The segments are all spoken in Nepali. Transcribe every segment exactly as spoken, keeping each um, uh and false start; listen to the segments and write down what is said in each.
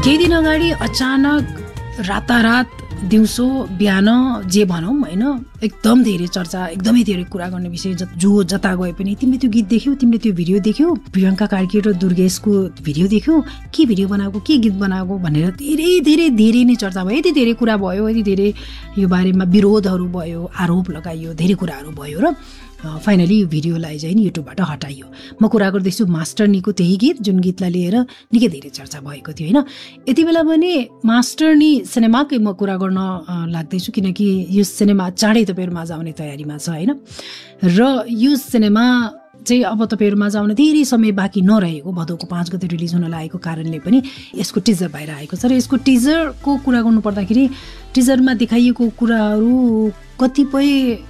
केही दिन अगाडि अचानक रातारात दिउँसो बिहान जे भनौँ होइन एकदम धेरै चर्चा एकदमै धेरै कुरा गर्ने विषय जो जता गए पनि तिमीले त्यो गीत देख्यौ तिमीले त्यो भिडियो देख्यौ प्रियङ्का कार्की र दुर्गेशको भिडियो देख्यौ के भिडियो बनाएको के गीत बनाएको भनेर धेरै धेरै धेरै नै चर्चा भयो। यति धेरै कुरा भयो, यति धेरै यो बारेमा विरोधहरू भयो, आरोप लगाइयो, धेरै कुराहरू भयो र फाइनली यो भिडियोलाई चाहिँ नि युट्युबबाट हटाइयो। म कुरा गर्दैछु मास्टरनीको त्यही गीत जुन गीतलाई लिएर निकै धेरै चर्चा भएको थियो होइन। यति बेला पनि मास्टरनी सिनेमाकै म कुरा गर्न लाग्दैछु किनकि यो सिनेमा चाँडै तपाईँहरू माझ आउने तयारीमा छ होइन। र यो सिनेमा चाहिँ अब तपाईँहरू माझ आउन धेरै समय बाँकी नरहेको भदौको पाँच गते रिलिज हुन लागेको कारणले पनि यसको टिजर बाहिर आएको छ र यसको टिजरको कुरा गर्नु पर्दाखेरि टिजरमा देखाइएको कुराहरू कतिपय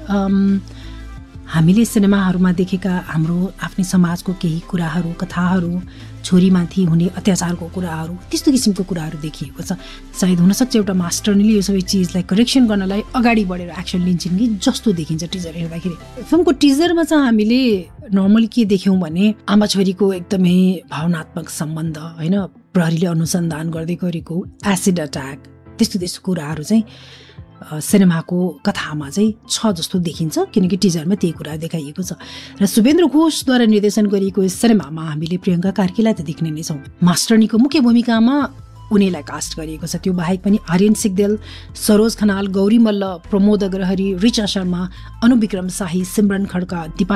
हामीले सिनेमाहरूमा देखेका हाम्रो आफ्नै समाजको केही कुराहरू कथाहरू छोरीमाथि हुने अत्याचारको कुराहरू त्यस्तो किसिमको कुराहरू देखिएको छ। सायद हुनसक्छ एउटा मास्टरनीले यो सबै चिजलाई करेक्सन गर्नलाई अगाडि बढेर एक्सन लिन्छन् कि जस्तो देखिन्छ टिजर हेर्दाखेरि। फिल्मको टिजरमा चाहिँ हामीले नर्मली के देख्यौँ भने आमा छोरीको एकदमै भावनात्मक सम्बन्ध होइन, प्रहरीले अनुसन्धान गर्दै गरेको एसिड अट्याक त्यस्तो त्यस्तो कुराहरू चाहिँ सिनेमाको कथामा चाहिँ छ जस्तो देखिन्छ किनकि टिजरमा त्यही कुरा देखाइएको छ। र शुभेन्द्र घोषद्वारा निर्देशन गरिएको यस सिनेमामा हामीले प्रियङ्का कार्कीलाई त देख्ने नै छौँ। मास्टरनीको मुख्य भूमिकामा उनीलाई कास्ट गरिएको छ। त्यो बाहेक पनि आर्यन सिग्देल, सरोज खनाल, गौरी मल्ल, प्रमोद अग्रहरी, ऋचा शर्मा, अनुविक्रम शाही, सिमरन खड्का, दिपा